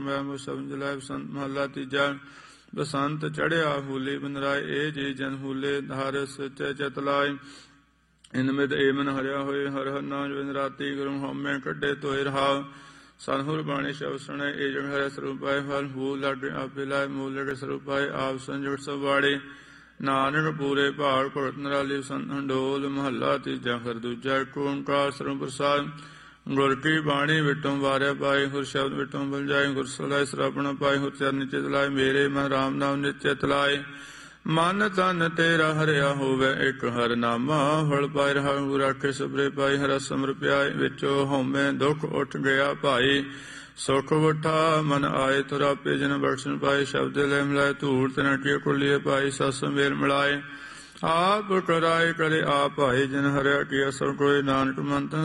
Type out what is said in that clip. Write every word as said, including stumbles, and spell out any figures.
ਮੈਂ ਸ਼ਬਦ ਲੈ ਬਸੰਤ ਮਹੱਲਾ ਤੀਜਾ। ਬਸੰਤ ਚੜਿਆ ਹੂਲੇ ਬਨਰਾਏ, ਇਹ ਜੀ ਜਨ ਹੂਲੇ ਧਾਰ ਸਚੈ ਚਿਤ ਲਾਏ। ਇਨਮਿਤ ਏ ਮਨ ਹਰਿਆ ਹੋਏ, ਹਰ ਹਰ ਨਾਮ ਬਿਨ ਰਾਤੀ ਗੁਰੂ ਹਉਮੈ ਕੱਢੇ ਧੋਏ ਰਹਾਉ। ਸਤਿਗੁਰ ਬਾਣੀ ਸ਼ਬਦ ਸੁਣੈ, ਇਹ ਜਗ ਹਰਿ ਸਰੂਪ ਪਾਏ। ਫਲ ਫੂਲ ਲਾਗੇ ਆਪੇ ਲਾਏ, ਮੂਲ ਲਗੇ ਸਰੂਪ ਪਾਏ। ਆਪ ਸੰਜੋਗ ਸਭ ਵਾੜੇ, ਨਾਨਕ ਪੂਰੇ ਭਾਗ ਭਗਤ ਨਰਾਲੀ। ਬਸੰਤ ਹੰਡੋਲ ਮਹੱਲਾ ਤੀਜਾ। ਕਰ ਦੂਜਾ। ਏਕ ਓੰਕਾਰ ਸਤਿਗੁਰ ਪ੍ਰਸਾਦਿ। ਗੁਰ ਕੀ ਬਾਣੀ ਵਿਟੋਂ ਵਾਰਿਆ ਪਾਏ, ਗੁਰ ਸ਼ਬਦ ਵਿਟੋਂ ਬਲਜਾਏ। ਗੁਰ ਸਲਾਹੀ ਸਰਾਪਣਾ ਪਾਏ, ਗੁਰ ਚਰਨ ਚਿਤ ਲਾਏ। ਮੇਰੇ ਮਨ ਰਾਮ ਨਾਮ ਨਿਚਿਤ ਲਾਏ। ਮਨ ਤਨ ਤੇਰਾ ਹਰਿਆ ਹੋਵੇ, ਇੱਕ ਹਰ ਨਾਮਾ ਫਲ ਪਾਏ ਰਹਾ। ਗੁਰ ਆਖੇ ਸਬਰੇ ਪਾਈ, ਹਰਾ ਸਮਰ ਪਿਆਏ। ਵਿੱਚੋ ਹਉਮੈ ਦੁਖ ਉੱਠ ਗਿਆ ਭਾਈ, ਸੁਖ ਵਠਾ ਮਨ ਆਏ। ਤੁਰ ਆਪੇ ਜਨ ਬਖਸ਼ਣ ਪਾਏ, ਸ਼ਬਦ ਲੈ ਮਿਲਾਏ। ਧੂੜ ਤਨ ਕੀ ਕੁਲੀਏ ਪਾਈ, ਸਤ ਮੇਲ ਮਿਲਾਏ। ਆਪ ਕਰਾਏ ਕਰੇ ਆਪ ਭਾਈ, ਜਨ ਹਰਿਆ ਕੀਆ ਸਭ ਕੋਇ। ਨਾਨਕ ਮੰਤ